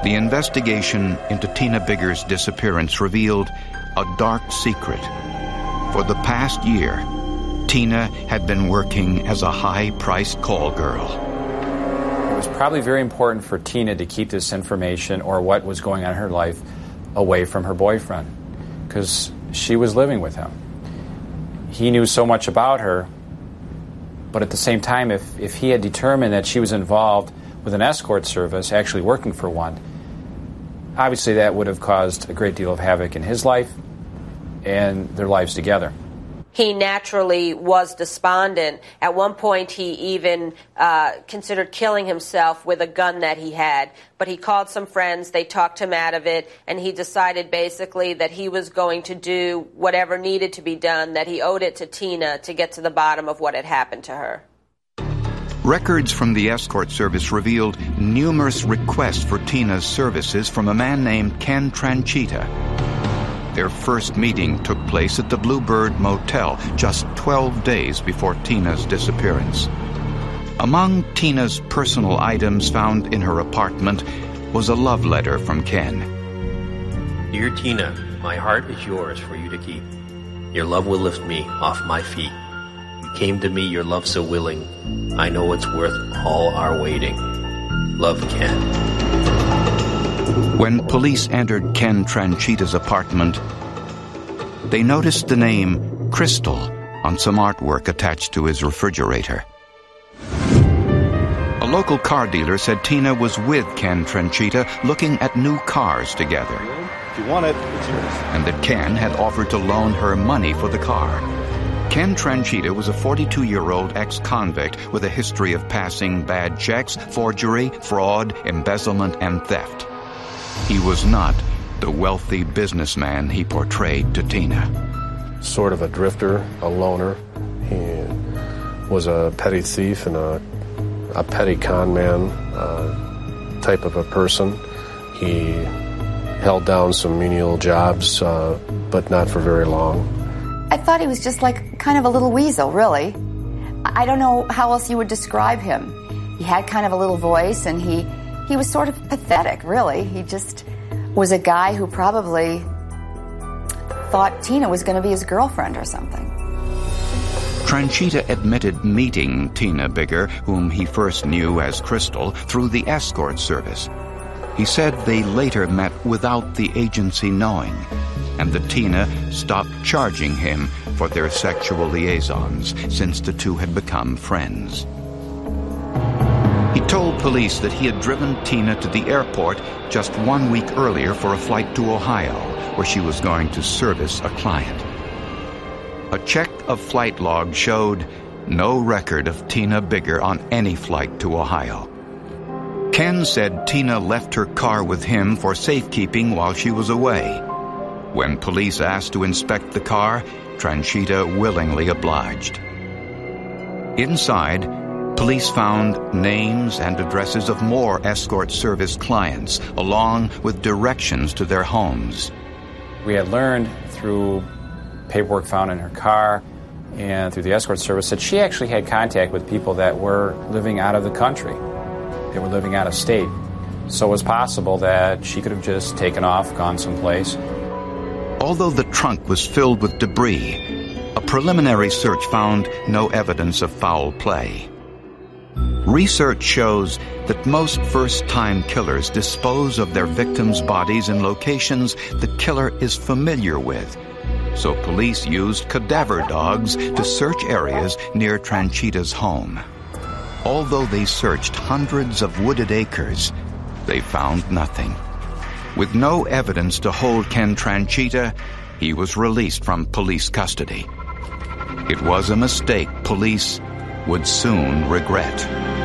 The investigation into Tina Bigger's disappearance revealed a dark secret. For the past year, Tina had been working as a high-priced call girl. It was probably very important for Tina to keep this information or what was going on in her life away from her boyfriend, because she was living with him. He knew so much about her, but at the same time, if he had determined that she was involved with an escort service, actually working for one, obviously that would have caused a great deal of havoc in his life and their lives together. He naturally was despondent. At one point, he even considered killing himself with a gun that he had. But he called some friends, they talked him out of it, and he decided basically that he was going to do whatever needed to be done, that he owed it to Tina to get to the bottom of what had happened to her. Records from the escort service revealed numerous requests for Tina's services from a man named Ken Tranchita. Their first meeting took place at the Bluebird Motel just 12 days before Tina's disappearance. Among Tina's personal items found in her apartment was a love letter from Ken. Dear Tina, my heart is yours for you to keep. Your love will lift me off my feet. You came to me, your love so willing. I know it's worth all our waiting. Love, Ken. When police entered Ken Tranchita's apartment, they noticed the name Crystal on some artwork attached to his refrigerator. A local car dealer said Tina was with Ken Tranchita looking at new cars together. If you want it, it's yours. And that Ken had offered to loan her money for the car. Ken Tranchita was a 42-year-old ex-convict with a history of passing bad checks, forgery, fraud, embezzlement, and theft. He was not the wealthy businessman he portrayed to Tina. Sort of a drifter, a loner. He was a petty thief and a petty con man type of a person. He held down some menial jobs, but not for very long. I thought he was just like kind of a little weasel, really. I don't know how else you would describe him. He had kind of a little voice, and he was sort of pathetic, really. He just was a guy who probably thought Tina was going to be his girlfriend or something. Tranchita admitted meeting Tina Bigger, whom he first knew as Crystal, through the escort service. He said they later met without the agency knowing, and that Tina stopped charging him for their sexual liaisons since the two had become friends. He told police that he had driven Tina to the airport just 1 week earlier for a flight to Ohio, where she was going to service a client. A check of flight logs showed no record of Tina Bigger on any flight to Ohio. Ken said Tina left her car with him for safekeeping while she was away. When police asked to inspect the car, Tranchita willingly obliged. Inside, police found names and addresses of more escort service clients, along with directions to their homes. We had learned through paperwork found in her car and through the escort service that she actually had contact with people that were living out of the country. They were living out of state. So it was possible that she could have just taken off, gone someplace. Although the trunk was filled with debris, a preliminary search found no evidence of foul play. Research shows that most first-time killers dispose of their victims' bodies in locations the killer is familiar with. So police used cadaver dogs to search areas near Tranchita's home. Although they searched hundreds of wooded acres, they found nothing. With no evidence to hold Ken Tranchita, he was released from police custody. It was a mistake police would soon regret.